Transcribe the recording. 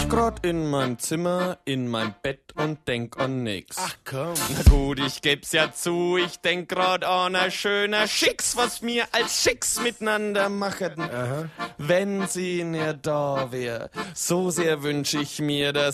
hock grad in meinem Zimmer, in meinem Bett und denk an nix. Ach komm. Na gut, ich geb's ja zu, ich denk grad an a schöner Schicks, was wir als Schicks miteinander machen. Aha. Wenn sie nicht da wär, so sehr wünsch ich mir, dass